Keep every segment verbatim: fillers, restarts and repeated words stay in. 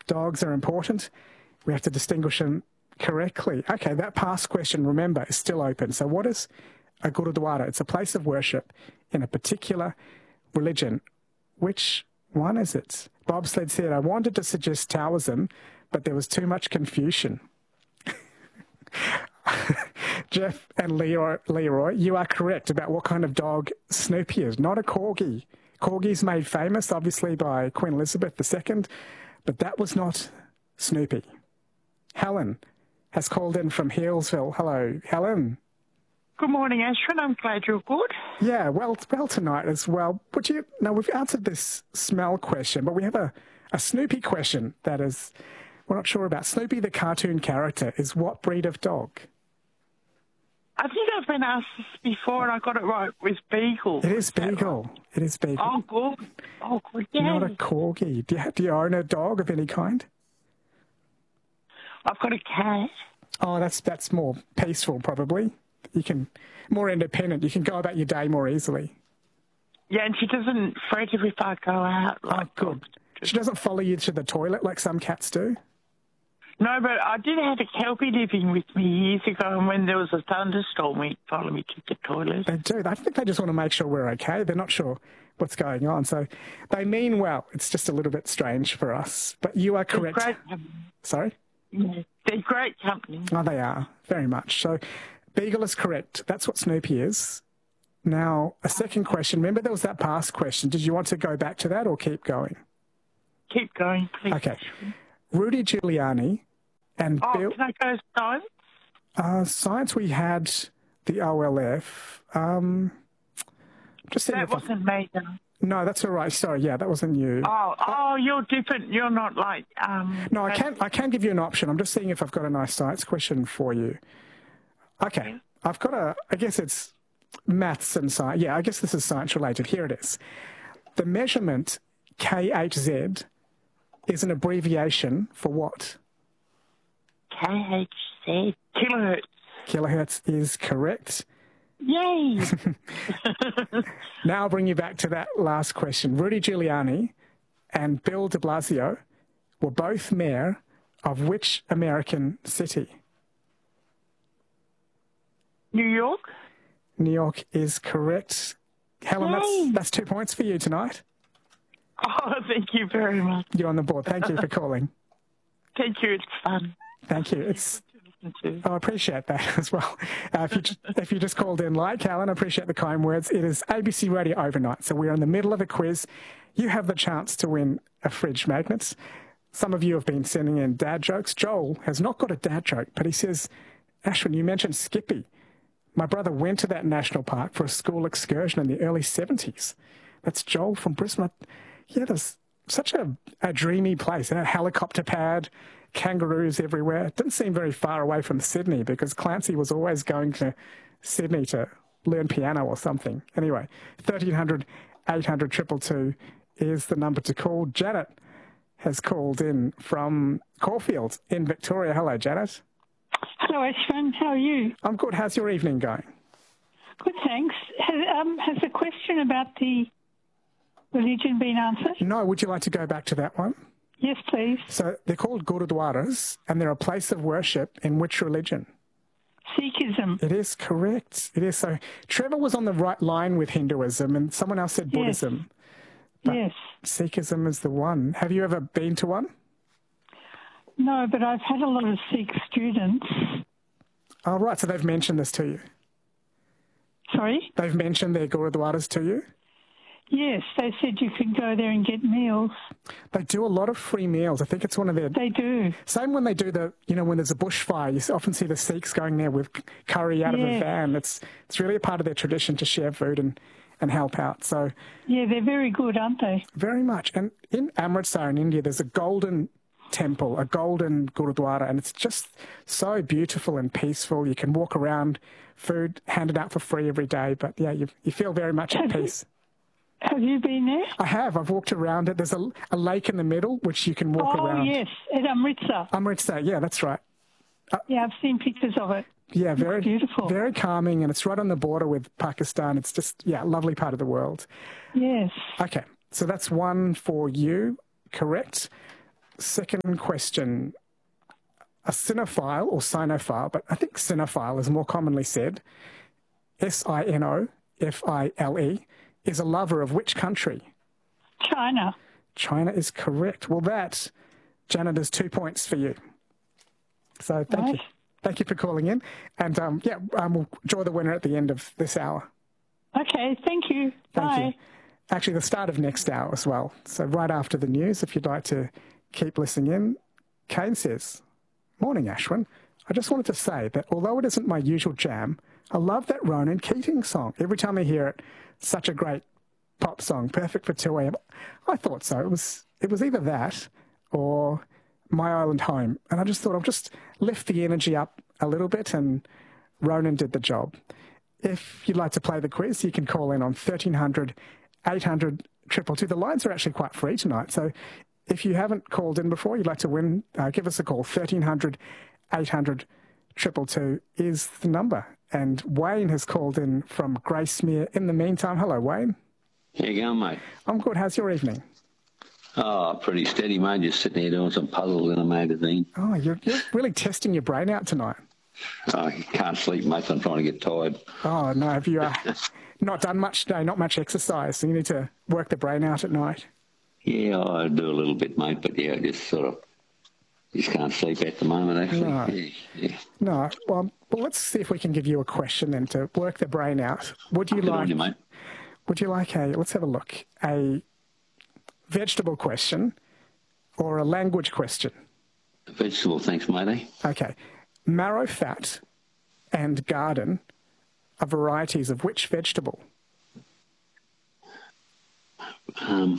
dogs are important. We have to distinguish them correctly. Okay, that past question, remember, is still open. So what is a Gurudwara? It's a place of worship in a particular religion. Which one is it? Bobsled said, I wanted to suggest Taoism, but there was too much confusion. Jeff and Leroy, Leroy, you are correct about what kind of dog Snoopy is. Not a corgi. Corgi's made famous, obviously, by Queen Elizabeth the Second, but that was not Snoopy. Helen has called in from Healesville. Hello, Helen. Good morning, Ashwin. I'm glad you're good. Yeah, well, well tonight as well. Would you? No, we've answered this smell question, but we have a, a Snoopy question that is, we're not sure about. Snoopy, the cartoon character, is what breed of dog? I think I've been asked this before, and I got it right with Beagle. It is Beagle. Right? It is Beagle. Oh, good. Oh, good. Yeah. Not a corgi. Do you, do you own a dog of any kind? I've got a cat. Oh, that's that's more peaceful, probably. You can more independent. You can go about your day more easily. Yeah, and she doesn't fret if I go out. Like oh, good. She doesn't follow you to the toilet like some cats do. No, but I did have a Kelpie living with me years ago, and when there was a thunderstorm, he'd follow me to the toilet. They do. I think they just want to make sure we're okay. They're not sure what's going on. So they mean well. It's just a little bit strange for us. But you are correct. They're great company. Sorry? Yeah, they're great company. Oh, they are. Very much. So Beagle is correct. That's what Snoopy is. Now, a second question. Remember there was that past question. Did you want to go back to that or keep going? Keep going, please. Okay. Rudy Giuliani and oh, Bill... can I go science? Uh, science, we had the O L F. Um, just that wasn't me, though. No, that's all right. Sorry, yeah, that wasn't you. Oh, oh, you're different. You're not like... Um, no, I can I can give you an option. I'm just seeing if I've got a nice science question for you. Okay, yeah. I've got a... I guess it's maths and science. Yeah, I guess this is science related. Here it is. The measurement K H Z is an abbreviation for what? K H Z, kilohertz. Kilohertz is correct. Yay! Now I'll bring you back to that last question. Rudy Giuliani and Bill de Blasio were both mayor of which American city? New York. New York is correct. Helen, that's, that's two points for you tonight. Oh, thank you very much. You're on the board. Thank you for calling. Thank you. It's fun. Thank you. It's. Oh, I appreciate that as well. Uh, if, you just, if you just called in like Helen, I appreciate the kind words. It is A B C Radio Overnight, so we're in the middle of a quiz. You have the chance to win a fridge magnet. Some of you have been sending in dad jokes. Joel has not got a dad joke, but he says, Ashwin, you mentioned Skippy. My brother went to that national park for a school excursion in the early seventies. That's Joel from Brisbane. Yeah, there's such a, a dreamy place. And a helicopter pad, kangaroos everywhere. It didn't seem very far away from Sydney because Clancy was always going to Sydney to learn piano or something. Anyway, thirteen hundred, eight hundred, two two two is the number to call. Janet has called in from Caulfield in Victoria. Hello, Janet. Hello, Ashwin. How are you? I'm good. How's your evening going? Good, thanks. Has, um, has the question about the religion been answered? No. Would you like to go back to that one? Yes, please. So they're called Gurudwaras, and they're a place of worship in which religion? Sikhism. It is correct. It is. So Trevor was on the right line with Hinduism, and someone else said Buddhism. Yes. Yes. Sikhism is the one. Have you ever been to one? No, but I've had a lot of Sikh students. Oh, right. So they've mentioned this to you? Sorry? They've mentioned their Gurudwaras to you? Yes, they said you can go there and get meals. They do a lot of free meals. I think it's one of their... They do. Same when they do the, you know, when there's a bushfire, you often see the Sikhs going there with curry out yes. of a van. It's it's really a part of their tradition to share food and, and help out. So yeah, they're very good, aren't they? Very much. And in Amritsar in India, there's a golden temple, a golden Gurudwara, and it's just so beautiful and peaceful. You can walk around, food handed out for free every day, but yeah, you, you feel very much at peace. Have you been there? I have. I've walked around it. There's a, a lake in the middle which you can walk oh, around. Oh, yes, at Amritsar. Amritsar, yeah, that's right. Uh, yeah, I've seen pictures of it. Yeah, very it's beautiful. Very calming, and it's right on the border with Pakistan. It's just, yeah, a lovely part of the world. Yes. Okay, so that's one for you, correct. second question. A sinophile or sinophile, but I think sinophile is more commonly said, S I N O F I L E, is a lover of which country? China. China is correct. Well, that, Janet, is two points for you. So thank Nice. you. Thank you for calling in. And, um, yeah, um, we'll draw the winner at the end of this hour. Okay, thank you. Thank Bye. you. Actually, the start of next hour as well. So right after the news, if you'd like to keep listening in, Kane says, "Morning, Ashwin. I just wanted to say that although it isn't my usual jam, I love that Ronan Keating song. Every time I hear it, such a great pop song, perfect for two a m" I thought so. It was it was either that or My Island Home. And I just thought I'll just lift the energy up a little bit, and Ronan did the job. If you'd like to play the quiz, you can call in on thirteen hundred, eight hundred, two two two. The lines are actually quite free tonight, so if you haven't called in before, you'd like to win, uh, give us a call. thirteen hundred, eight hundred, two two two is the number. And Wayne has called in from Gracemere in the meantime. Hello, Wayne. How you going, mate? I'm good. How's your evening? Oh, pretty steady, mate. Just sitting here doing some puzzles in a magazine. Oh, you're, you're really testing your brain out tonight. I can't sleep, mate. I'm trying to get tired. Oh, no. Have you uh, not done much today, not much exercise? So you need to work the brain out at night. Yeah, I do a little bit, mate. But, yeah, I just sort of just can't sleep at the moment, actually. No. Yeah, yeah. No. Well, well, let's see if we can give you a question then to work the brain out. Would you Good like... on you, mate. Would you like a, let's have a look, a vegetable question or a language question? Vegetable, thanks, matey. Okay. Marrow fat and garden are varieties of which vegetable? Um,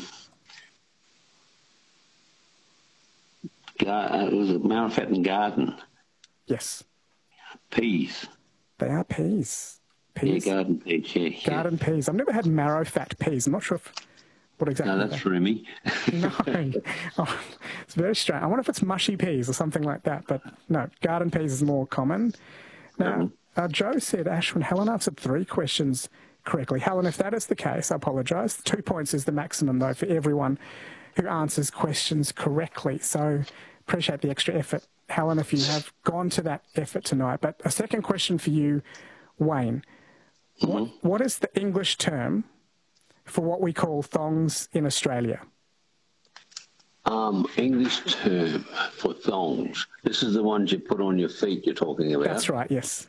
gar- uh, was it marrowfat and garden? Yes. Peas. They are peas. Peas. Yeah, garden peas, yeah. yeah. Garden peas. I've never had marrow fat peas. I'm not sure if, what exactly. No, that's roomy. No. Oh, it's very strange. I wonder if it's mushy peas or something like that. But no, garden peas is more common. Now, uh, Joe said, Ashwin, Helen answered three questions correctly. Helen, if that is the case, I apologise. Two points is the maximum, though, for everyone who answers questions correctly. So appreciate the extra effort, Helen, if you have gone to that effort tonight. But a second question for you, Wayne. Mm-hmm. What, what is the English term for what we call thongs in Australia? Um, English term for thongs. This is the ones you put on your feet you're talking about. That's right, yes.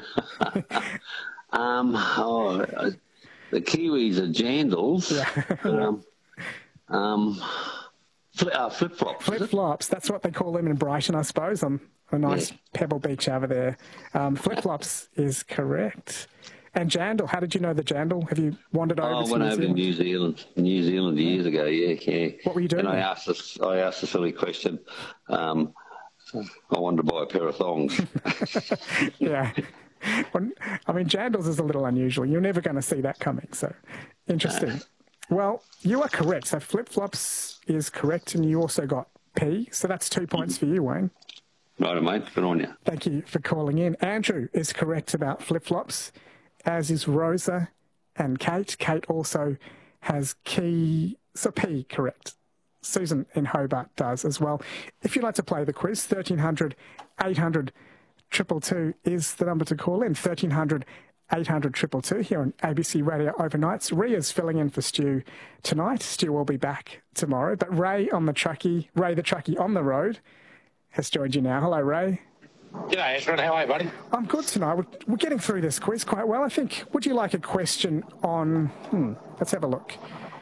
um, oh, uh, the Kiwis are jandals. Yeah. um, um, fli uh, flip-flops. Flip-flops, that's what they call them in Brighton, I suppose, on a nice Yeah. pebble beach over there. Um, flip-flops is correct. And jandal, how did you know the jandal? Have you wandered over Oh, I to went New over to Zealand? New Zealand, New Zealand years ago, yeah, yeah. What were you doing And I there? asked this, I asked a silly question. Um, I wanted to buy a pair of thongs. Yeah. Well, I mean, jandals is a little unusual. You're never going to see that coming, so interesting. Well, you are correct. So flip-flops is correct, and you also got P, so that's two points for you, Wayne. Right, mate, good on you. Thank you for calling in. Andrew is correct about flip-flops, as is Rosa and Kate. Kate also has key, so P correct. Susan in Hobart does as well. If you'd like to play the quiz, thirteen hundred, eight hundred, two two two is the number to call in. thirteen hundred, eight hundred, two two two here on A B C Radio Overnights. Ria's filling in for Stu tonight. Stu will be back tomorrow. But Ray on the truckie, Ray the truckie on the road has joined you now. Hello, Ray. G'day, Ashwin. How are you, buddy? I'm good tonight. We're, we're getting through this quiz quite well, I think. Would you like a question on, hmm, let's have a look,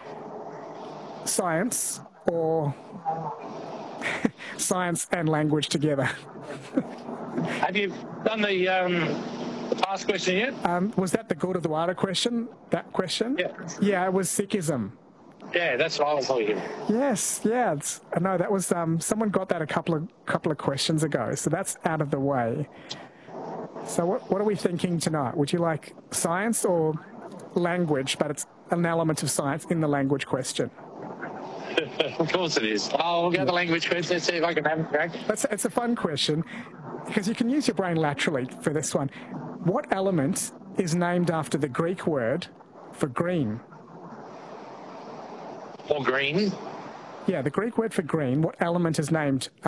science or science and language together? Have you done the, um, the past question yet? Um, was that the Gurdwara question, that question? Yeah. Yeah, it was Sikhism. Yeah, that's what I was thinking. Yes, yeah. It's, no, that was, um, someone got that a couple of couple of questions ago, so that's out of the way. So what, what are we thinking tonight? Would you like science or language, but it's an element of science in the language question? Of course it is. Oh, we'll go to the language question. Let's see if I can have a crack. That's, it's a fun question because you can use your brain laterally for this one. What element is named after the Greek word for green? Or green. Yeah, the Greek word for green, what element is named